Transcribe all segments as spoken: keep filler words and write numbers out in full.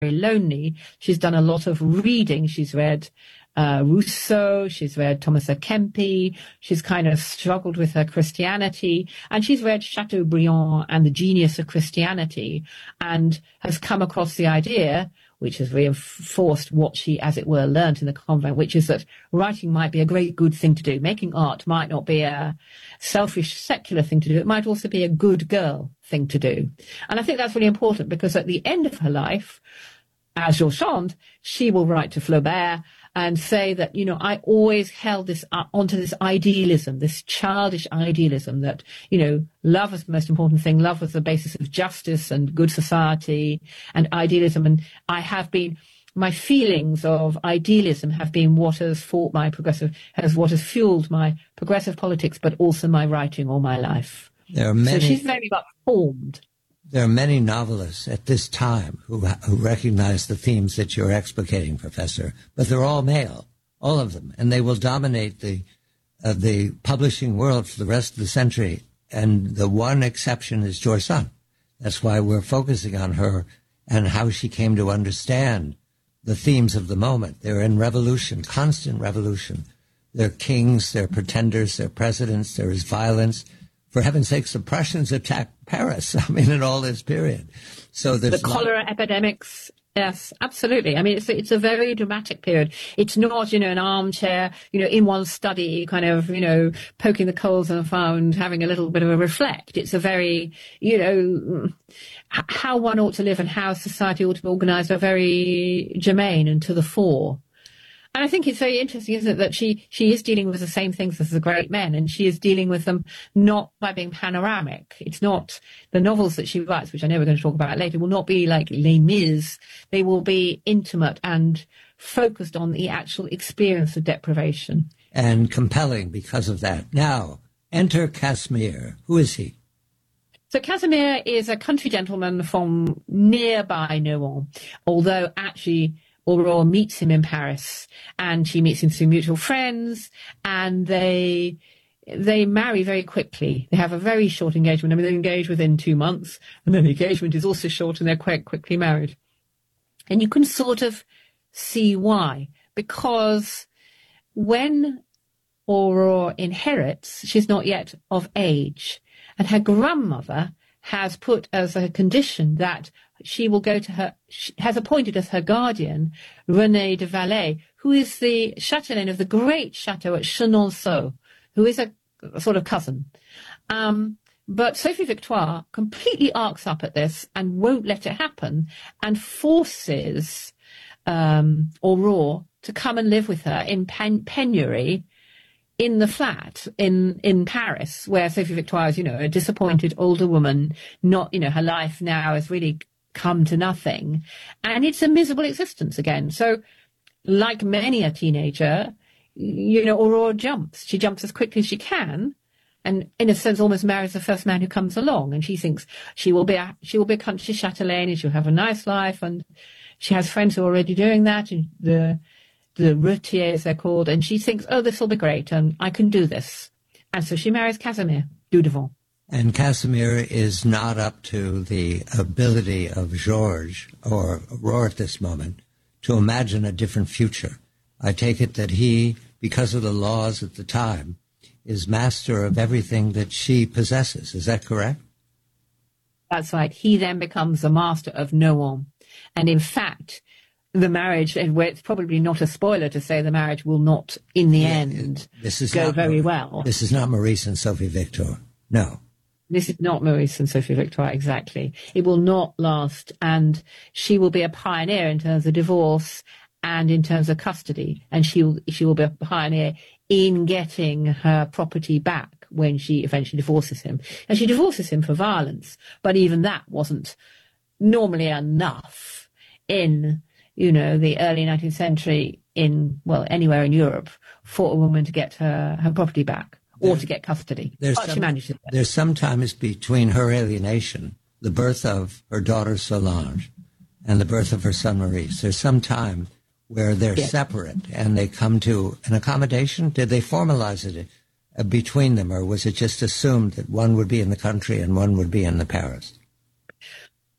very lonely. She's done a lot of reading. She's read uh, Rousseau. She's read Thomas à Kempis. She's kind of struggled with her Christianity. And she's read Chateaubriand and The Genius of Christianity, and has come across the idea, which has reinforced what she, as it were, learnt in the convent, which is that writing might be a great good thing to do. Making art might not be a selfish, secular thing to do. It might also be a good girl thing to do. And I think that's really important, because at the end of her life, as George Sand, she will write to Flaubert and say that, you know, I always held this uh, onto this idealism, this childish idealism that, you know, love is the most important thing. Love was the basis of justice and good society and idealism. And I have been, my feelings of idealism have been what has fought my progressive, has what has fueled my progressive politics, but also my writing all my life. There are many, so she's very much formed. There are many novelists at this time who who recognize the themes that you're explicating, Professor, but they're all male, all of them, and they will dominate the uh, the publishing world for the rest of the century. And the one exception is George Sand. That's why we're focusing on her and how she came to understand the themes of the moment. They're in revolution, constant revolution. They're kings, they're pretenders, they're presidents, there is violence. For heaven's sakes, the Prussians attacked Paris, I mean, in all this period. So there's the cholera epidemics. Yes, absolutely. I mean, it's, it's a very dramatic period. It's not, you know, an armchair, you know, in one's study, kind of, you know, poking the coals in the fire and having a little bit of a reflect. It's a very, you know, how one ought to live and how society ought to be organized are very germane and to the fore. And I think it's very interesting, isn't it, that she, she is dealing with the same things as the great men, and she is dealing with them not by being panoramic. It's not the novels that she writes, which I know we're going to talk about later, will not be like Les Mis. They will be intimate and focused on the actual experience of deprivation. And compelling because of that. Now, enter Casimir. Who is he? So Casimir is a country gentleman from nearby Nohant, although actually Aurore meets him in Paris, and she meets him through mutual friends, and they they marry very quickly. They have a very short engagement. I mean, they engage within two months, and then the engagement is also short, and they're quite quickly married. And you can sort of see why, because when Aurore inherits, she's not yet of age, and her grandmother has put as a condition that she will go to her, she has appointed as her guardian René de Valais, who is the chatelaine of the great chateau at Chenonceau, who is a, a sort of cousin. Um, but Sophie Victoire completely arcs up at this and won't let it happen, and forces um, Aurore to come and live with her in pen- penury in the flat in, in Paris, where Sophie Victoire is, you know, a disappointed older woman, not, you know, her life now has really come to nothing. And it's a miserable existence again. So, like many a teenager, you know, Aurore jumps. She jumps as quickly as she can, and in a sense almost marries the first man who comes along. And she thinks she will be a, she will be a country chatelaine, and she'll have a nice life. And she has friends who are already doing that, and the the routiers, they're called, and she thinks, oh, this will be great, and I can do this. And so she marries Casimir Dudevant. And Casimir is not up to the ability of Georges or Aurore at this moment to imagine a different future. I take it that he, because of the laws at the time, is master of everything that she possesses. Is that correct? That's right. He then becomes the master of Nohant. And in fact, the marriage, and where it's probably not a spoiler to say the marriage will not, in the yeah, end, this is go very Mar- well. This is not Maurice and Sophie Victoire. No. This is not Maurice and Sophie Victoire, exactly. It will not last, and she will be a pioneer in terms of divorce and in terms of custody, and she will, she will be a pioneer in getting her property back when she eventually divorces him. And she divorces him for violence, but even that wasn't normally enough in, you know, the early nineteenth century in, well, anywhere in Europe for a woman to get her, her property back or to get custody. There's but some, she managed it. There's sometimes between her alienation, the birth of her daughter Solange, and the birth of her son Maurice, there's some time where they're yes. separate and they come to an accommodation. Did they formalize it uh, between them, or was it just assumed that one would be in the country and one would be in the Paris?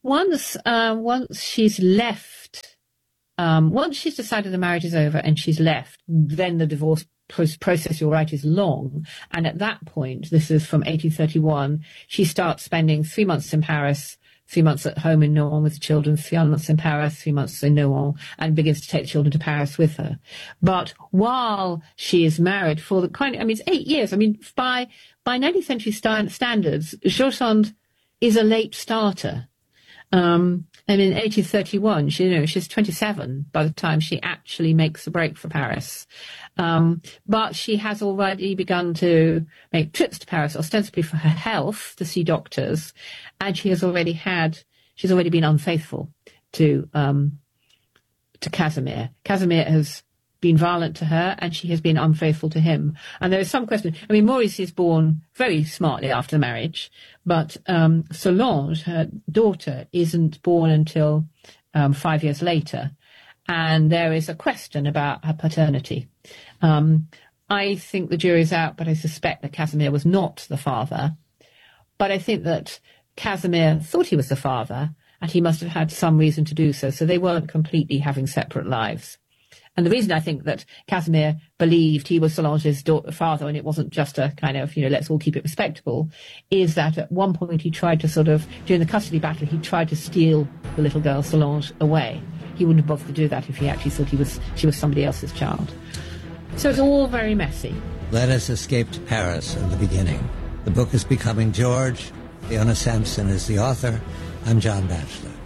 once, uh, once she's left, um, once she's decided the marriage is over and she's left, then the divorce process, you're right, is long. And at that point, this is from eighteen thirty-one, she starts spending three months in Paris, three months at home in Nohant with the children, three months in Paris, three months in Nohant, and begins to take the children to Paris with her. But while she is married for the kind of, I mean, it's eight years. I mean, by, by nineteenth century st- standards, George Sand is a late starter. Um, and in eighteen thirty-one, she, you know, she's twenty-seven by the time she actually makes the break for Paris. Um, but she has already begun to make trips to Paris, ostensibly for her health, to see doctors. And she has already had, she's already been unfaithful to, um, to Casimir. Casimir has been violent to her and she has been unfaithful to him. And there is some question. I mean, Maurice is born very smartly after the marriage, but um, Solange, her daughter, isn't born until um, five years later. And there is a question about her paternity. Um, I think the jury's out, but I suspect that Casimir was not the father. But I think that Casimir thought he was the father, and he must have had some reason to do so. So they weren't completely having separate lives. And the reason I think that Casimir believed he was Solange's daughter, father, and it wasn't just a kind of, you know, let's all keep it respectable, is that at one point he tried to sort of, during the custody battle, he tried to steal the little girl Solange away. He wouldn't have bothered to do that if he actually thought he was she was somebody else's child. So it's all very messy. Let us escape to Paris in the beginning. The book is Becoming George. Fiona Sampson is the author. I'm John Batchelor.